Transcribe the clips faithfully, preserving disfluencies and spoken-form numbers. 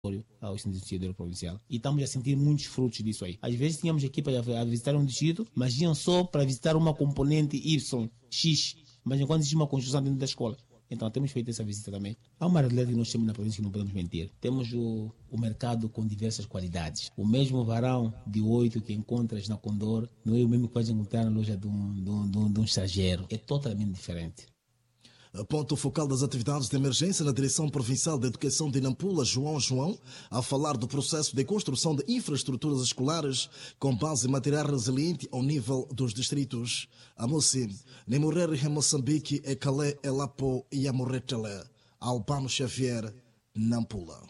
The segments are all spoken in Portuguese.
ao Centro Decididor Provincial. E estamos a sentir muitos frutos disso aí. Às vezes tínhamos equipas a visitar um distrito, mas iam só para visitar uma componente Y, X, mas enquanto existe uma construção dentro da escola. Então temos feito essa visita também. Há uma realidade que nós temos na província que não podemos mentir. Temos o, o mercado com diversas qualidades. O mesmo varão de oito que encontras na Condor não é o mesmo que vais encontrar na loja de um, de um, de um, de um estrangeiro. É totalmente diferente. Ponto focal das atividades de emergência na Direção Provincial de Educação de Nampula, João João, a falar do processo de construção de infraestruturas escolares com base em material resiliente ao nível dos distritos. A Moçim, Nemorrer em Moçambique e Calé, Elapo e Amorretele, Albano Xavier, Nampula.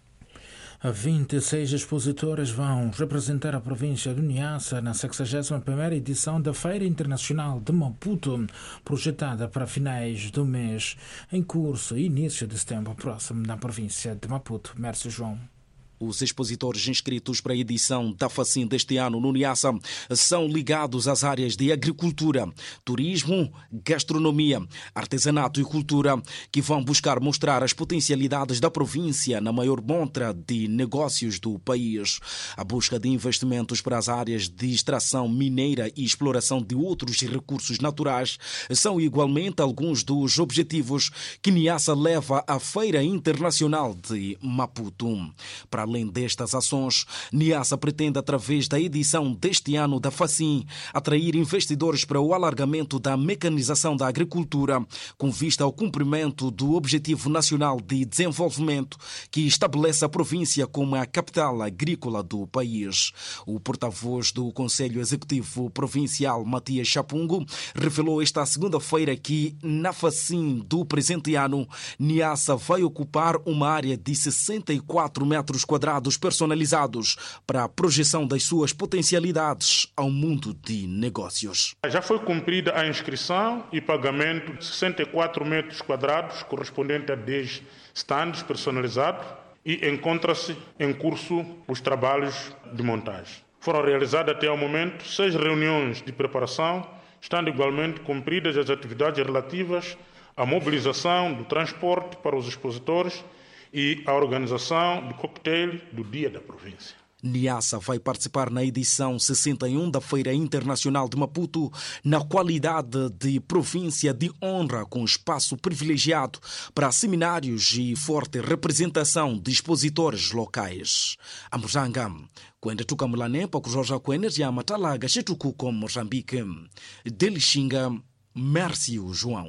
vinte e seis expositores vão representar a província de Niassa na sexagésima primeira edição da Feira Internacional de Maputo, projetada para finais do mês, em curso e início de setembro próximo na província de Maputo. Mércio João. Os expositores inscritos para a edição da FACIN deste ano no Niassa são ligados às áreas de agricultura, turismo, gastronomia, artesanato e cultura, que vão buscar mostrar as potencialidades da província na maior montra de negócios do país. A busca de investimentos para as áreas de extração mineira e exploração de outros recursos naturais são igualmente alguns dos objetivos que Niassa leva à Feira Internacional de Maputo. Para além destas ações, Niassa pretende, através da edição deste ano da FACIN, atrair investidores para o alargamento da mecanização da agricultura, com vista ao cumprimento do Objetivo Nacional de Desenvolvimento, que estabelece a província como a capital agrícola do país. O porta-voz do Conselho Executivo Provincial, Matias Chapungo, revelou esta segunda-feira que, na FACIN do presente ano, Niassa vai ocupar uma área de sessenta e quatro metros quadrados personalizados para a projeção das suas potencialidades ao mundo de negócios. Já foi cumprida a inscrição e pagamento de sessenta e quatro metros quadrados, correspondente a dez stands personalizados, e encontra-se em curso os trabalhos de montagem. Foram realizadas até ao momento seis reuniões de preparação, estando igualmente cumpridas as atividades relativas à mobilização do transporte para os expositores e a organização do coquetel do Dia da Província. Niassa vai participar na edição sessenta e um da Feira Internacional de Maputo na qualidade de província de honra, com espaço privilegiado para seminários e forte representação de expositores locais. A Mozanga, Quenda Tucamulané, para Jorge Quener e a Matalaga, Chetucu com Moçambique. Delixinga, Mércio João.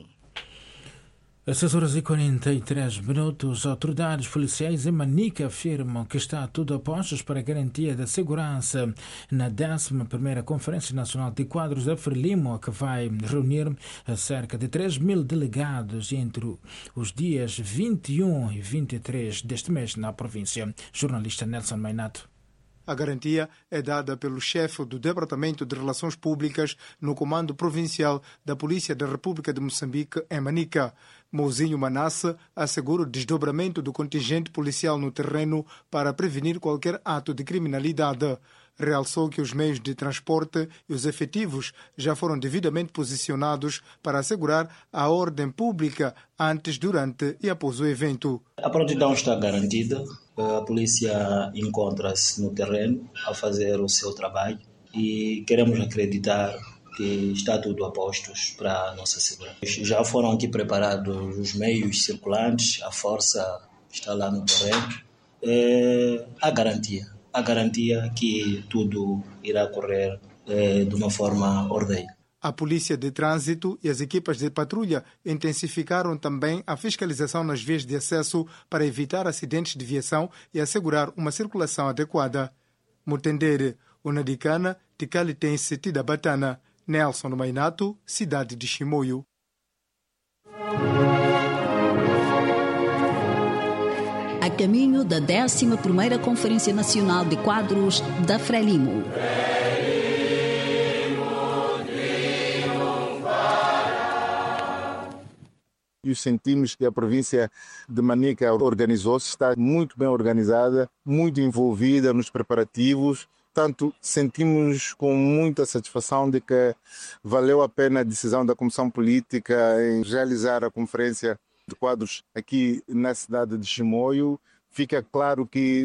Às seis horas e quarenta e três minutos, autoridades policiais em Manica afirmam que está tudo a postos para a garantia da segurança na décima primeira Conferência Nacional de Quadros da Frelimo, que vai reunir cerca de três mil delegados entre os dias vinte e um e vinte e três deste mês na província. Jornalista Nelson Mainato. A garantia é dada pelo chefe do Departamento de Relações Públicas no Comando Provincial da Polícia da República de Moçambique, em Manica. Mouzinho Manasse assegura o desdobramento do contingente policial no terreno para prevenir qualquer ato de criminalidade. Realçou que os meios de transporte e os efetivos já foram devidamente posicionados para assegurar a ordem pública antes, durante e após o evento. A prontidão está garantida. A polícia encontra-se no terreno a fazer o seu trabalho e queremos acreditar que está tudo a postos para a nossa segurança. Já foram aqui preparados os meios circulantes, a força está lá no terreno. É a garantia, a garantia que tudo irá correr é, de uma forma ordeira. A Polícia de Trânsito e as equipas de patrulha intensificaram também a fiscalização nas vias de acesso para evitar acidentes de viação e assegurar uma circulação adequada. Mutendere, Unadicana, Ticalitense, Tidabatana. Nelson Mainato, cidade de Chimoio. A caminho da décima primeira Conferência Nacional de Quadros da Frelimo. E sentimos que a província de Manica organizou-se, está muito bem organizada, muito envolvida nos preparativos. Portanto, sentimos com muita satisfação de que valeu a pena a decisão da Comissão Política em realizar a Conferência de Quadros aqui na cidade de Chimoio. fica claro que